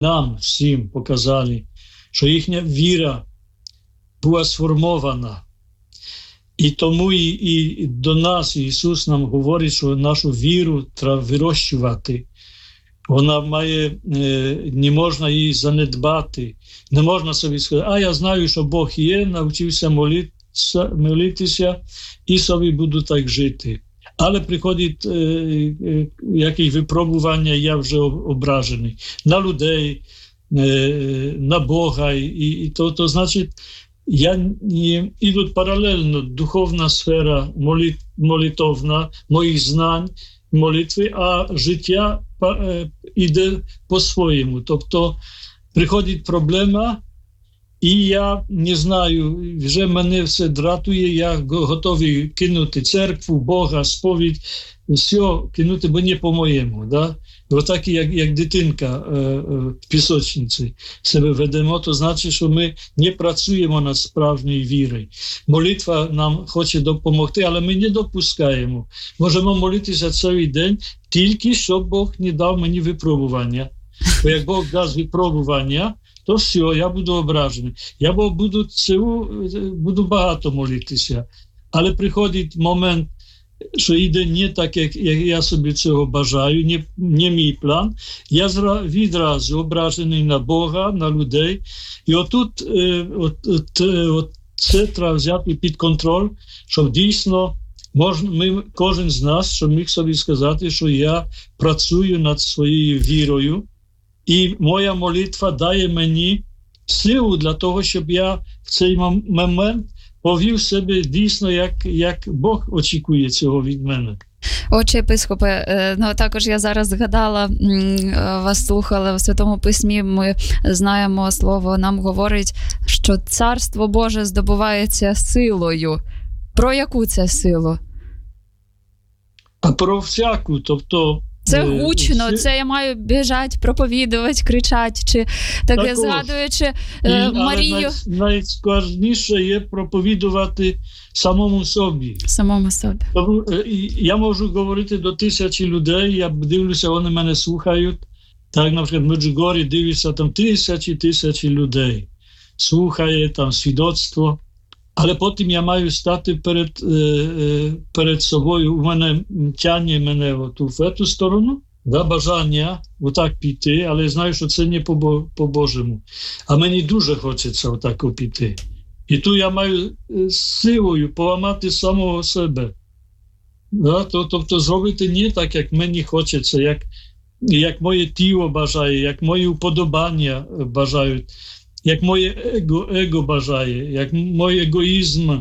нам всім показали, що їхня віра була сформована. І тому і до нас Ісус нам говорить, що нашу віру треба вирощувати. Вона має, не можна її занедбати. Не можна собі сказати, я знаю, що Бог є, навчився молитися і собі буду так жити. Але приходить якісь випробування, я вже ображений. На людей, на Бога. І то значить, ідуть паралельно духовна сфера молитовна, моїх знань, молитви, а життя іде по-своєму. Тобто приходить проблема, і я не знаю, вже мене все дратує, я готовий кинути церкву, Бога, сповідь, все кинути, бо не по-моєму. Да? Отак, як дитинка в пісочниці себе ведемо, то значить, що ми не працюємо над справжньою вірою. Молитва нам хоче допомогти, але ми не допускаємо. Можемо молитися цілий день, тільки щоб Бог не дав мені випробування. Бо як Бог дасть випробування, то все, я буду ображений. Я буду багато молитися. Але приходить момент, що йде не так, як я собі цього бажаю, не мій план. Я відразу ображений на Бога, на людей. І отут це треба взяти під контроль, щоб дійсно кожен з нас, щоб міг собі сказати, що я працюю над своєю вірою, і моя молитва дає мені силу для того, щоб я в цей момент повів себе дійсно, як Бог очікує цього від мене. Отче єпископе, також я зараз згадала, вас слухала в Святому Письмі, ми знаємо, Слово нам говорить, що Царство Боже здобувається силою. Про яку це силу? А про всяку, тобто... Це гучно, це я маю біжати, проповідувати, кричати, чи так згадуючи Марію. Але найскладніше є проповідувати самому собі. Самому собі. Тому я можу говорити до 1000 людей, я дивлюся, вони мене слухають. Так, наприклад, в Меджугорі дивишся, там тисячі людей. Слухає, там свідоцтво. Але потім я маю стати перед собою, у мене тягне мене в цю сторону, бажання отак піти, але я знаю, що це не по-божому. А мені дуже хочеться отак піти. І тут я маю силою поламати самого себе. Тобто зробити не так, як мені хочеться, як моє тіло бажає, як мої уподобання бажають. Як моє его бажає, як мій егоїзм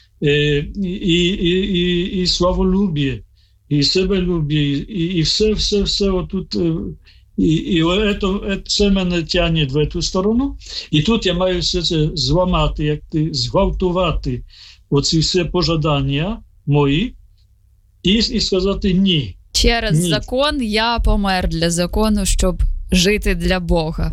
і славолюб'я, і себелюб'я, і все отут. І це мене тягне в цю сторону. І тут я маю все це зламати, зґвалтувати оці всі пожадання мої і сказати ні. Через закон я помер для закону, щоб жити для Бога.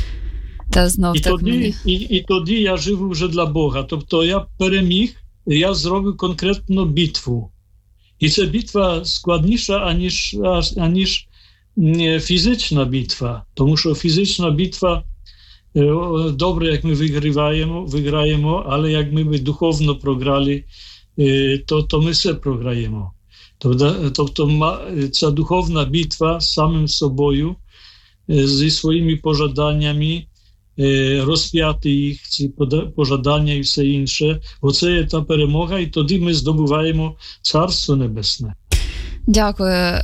І тоді я живу вже для Бога. Тобто я переміг, я зробив конкретну битву. І ця битва складніша, аніж фізична битва. Тому що фізична битва, добре, як ми виграємо, але як ми духовно програли, то ми все програємо. Тобто ця духовна битва з самим собою, зі своїми пожаданнями, розп'яти їх, ці пожадання і все інше. Оце є та перемога, і тоді ми здобуваємо Царство Небесне. Дякую.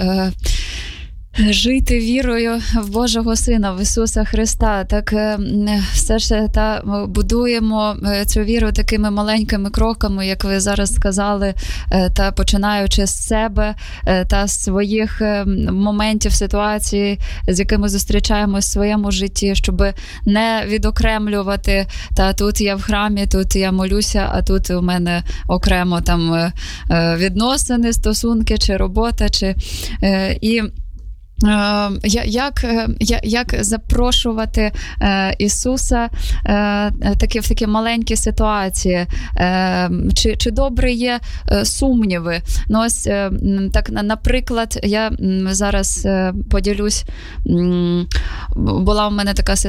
Жити вірою в Божого Сина, в Ісуса Христа. Так все ж будуємо цю віру такими маленькими кроками, як ви зараз сказали, та починаючи з себе та з своїх моментів, ситуацій, з якими зустрічаємось в своєму житті, щоб не відокремлювати, та тут я в храмі, тут я молюся, а тут у мене окремо там відносини, стосунки, чи робота, і Як запрошувати Ісуса в такі маленькі ситуації? Чи добре є сумніви? Ну, ось, так, наприклад, я зараз поділюсь, була у мене така